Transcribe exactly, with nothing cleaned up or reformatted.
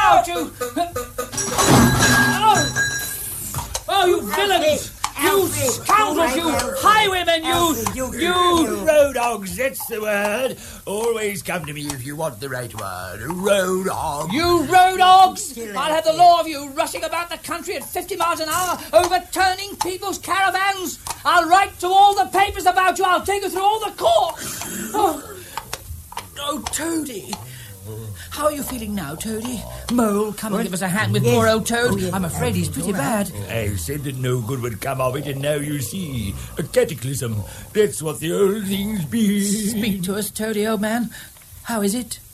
out, you... Oh, oh you villains! You scoundrels, you highwaymen, you... You road hogs, that's the word. Always come to me if you want the right word. Road hog. You road hogs! I'll have the law of you rushing about the country at fifty miles an hour, overturning people's caravans. I'll write to all the papers about you. I'll take you through all the courts. Oh, oh Toady. How are you feeling now, Toady? Mole, come and give us a hand with Yes. poor old Toad. Oh, yes. I'm afraid he's pretty bad. I said that no good would come of it, and now you see. A cataclysm. That's what the old things be. Speak to us, Toady, old man. How is it?